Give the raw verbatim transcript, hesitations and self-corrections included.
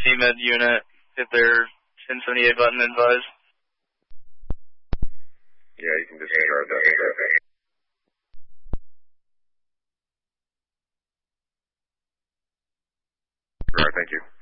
T Med unit hit their ten seventy-eight button advise. Yeah, you can disregard that. Alright, thank you.